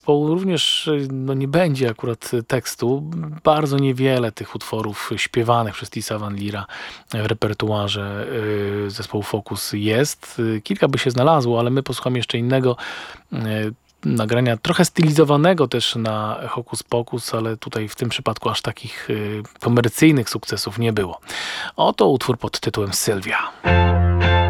Również nie będzie akurat tekstu. Bardzo niewiele tych utworów śpiewanych przez Tisa Van Lira w repertuarze zespołu Focus jest. Kilka by się znalazło, ale my posłuchamy jeszcze innego nagrania, trochę stylizowanego też na Hokus Pokus, ale tutaj w tym przypadku aż takich komercyjnych sukcesów nie było. Oto utwór pod tytułem Sylwia.